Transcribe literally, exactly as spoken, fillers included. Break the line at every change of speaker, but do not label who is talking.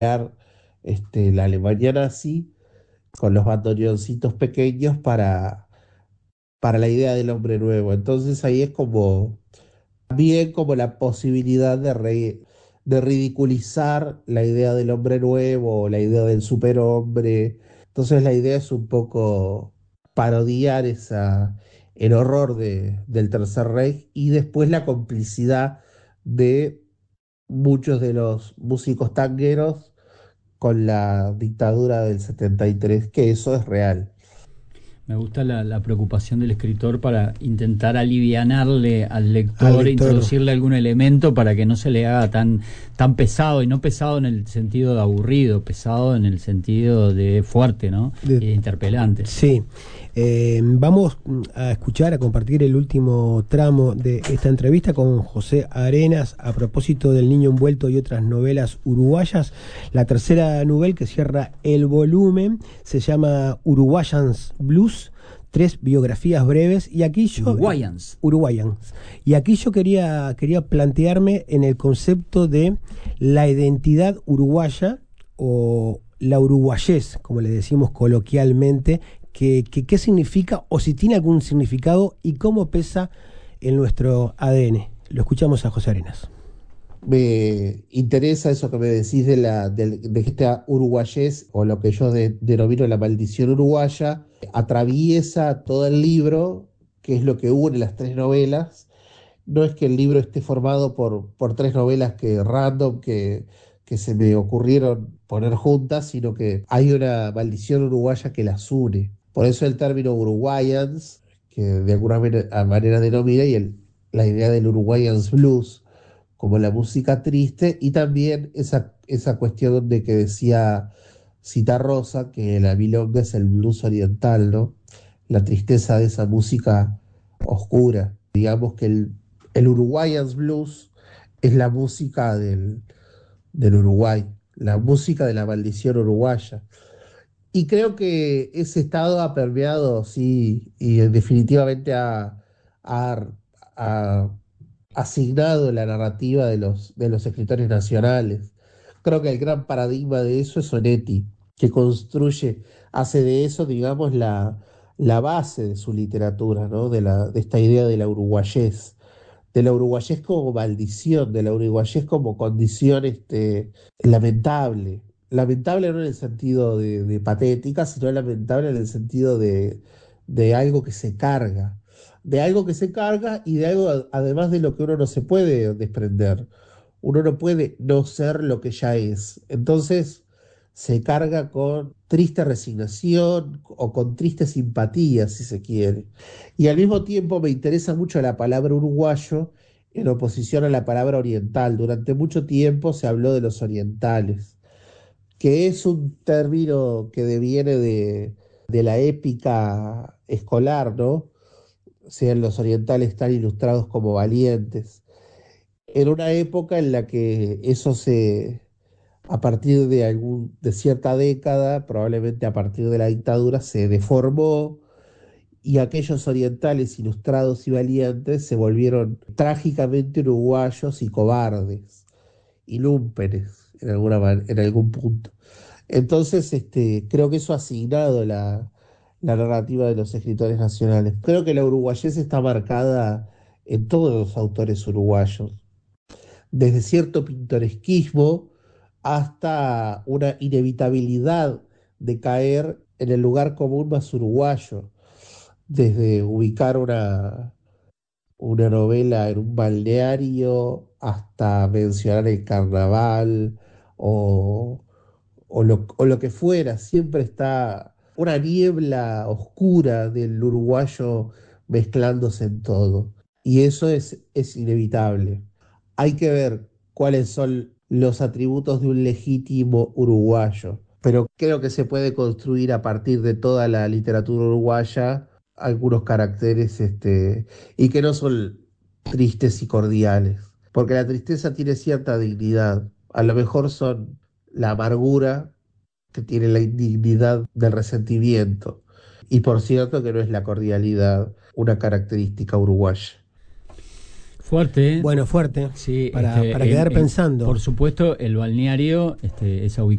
crear este, la Alemania nazi con los bandoneoncitos pequeños para, para la idea del hombre nuevo. Entonces ahí es como bien como la posibilidad de, re- de ridiculizar la idea del hombre nuevo, o la idea del superhombre. Entonces la idea es un poco parodiar esa, el horror de, del Tercer Reich y después la complicidad de muchos de los músicos tangueros con la dictadura del setenta y tres, que eso es real.
Me gusta la, la preocupación del escritor para intentar alivianarle al
al
lector,
lector.
introducirle algún elemento para que no se le haga tan, tan pesado, y no pesado en el sentido de aburrido, pesado en el sentido de fuerte, ¿no?
De-
Y de interpelante.
sí. Eh, vamos a escuchar, a compartir el último tramo de esta entrevista con José Arenas a propósito del Niño Envuelto y otras novelas uruguayas. La tercera novela que cierra el volumen se llama Uruguayans Blues, tres biografías breves. Y aquí yo...
Uruguayans.
Uruguayans. Y aquí yo quería, quería plantearme en el concepto de la identidad uruguaya o la uruguayés, como le decimos coloquialmente, que, que- qué significa o si tiene algún significado y cómo pesa en nuestro A D N. Lo escuchamos a José Arenas.
Me interesa eso que me decís de, la, del- de que esta uruguayés, o lo que yo de- denomino la maldición uruguaya, atraviesa todo el libro, que es lo que une las tres novelas. No es que el libro esté formado por, por tres novelas que random, que, que se me ocurrieron poner juntas, sino que hay una maldición uruguaya que las une. Por eso el término Uruguayans, que de alguna manera, manera denomina, y el, la idea del Uruguayans Blues como la música triste, y también esa, esa cuestión de que decía Cita Rosa, que la milonga es el blues oriental, ¿no? La tristeza de esa música oscura. Digamos que el, el Uruguayans Blues es la música del, del Uruguay, la música de la maldición uruguaya. Y creo que ese estado ha permeado, sí, y definitivamente ha, ha- ha asignado la narrativa de los, de los escritores nacionales. Creo que el gran paradigma de eso es Sonetti, que construye, hace de eso, digamos, la, la base de su literatura, ¿no? De la, de esta idea de la uruguayés, de la uruguayés como maldición, de la uruguayés como condición este, lamentable. Lamentable no en el sentido de, de patética, sino lamentable en el sentido de, de algo que se carga, de algo que se carga y de algo a- además de lo que uno no se puede desprender. Uno no puede no ser lo que ya es. Entonces se carga con triste resignación o con triste simpatía, si se quiere. Y al mismo tiempo me interesa mucho la palabra uruguayo en oposición a la palabra oriental. Durante mucho tiempo se habló de los orientales, que es un término que deviene de, de la épica escolar, ¿no? Sean los orientales tan ilustrados como valientes. En una época en la que eso se, a partir de algún, de cierta década, probablemente a partir de la dictadura, se deformó y aquellos orientales ilustrados y valientes se volvieron trágicamente uruguayos y cobardes y lúmpenes en, alguna man- en algún punto. Entonces, este, creo que eso ha asignado la, la narrativa de los escritores nacionales. Creo que la uruguayesa está marcada en todos los autores uruguayos, desde cierto pintoresquismo hasta una inevitabilidad de caer en el lugar común más uruguayo, desde ubicar una, una novela en un balneario hasta mencionar el carnaval o, o lo, o lo que fuera, siempre está una niebla oscura del uruguayo mezclándose en todo. Y eso es, es inevitable. Hay que ver cuáles son los atributos de un legítimo uruguayo, pero creo que se puede construir a partir de toda la literatura uruguaya algunos caracteres este, y que no son tristes y cordiales, porque la tristeza tiene cierta dignidad, a lo mejor son la amargura que tiene la indignidad del resentimiento, y por cierto que no es la cordialidad una característica uruguaya.
Fuerte, ¿eh?
Bueno, fuerte,
Sí,
para, para
este, en-
quedar
en-
pensando.
por supuesto, el balneario, este, esa ubicación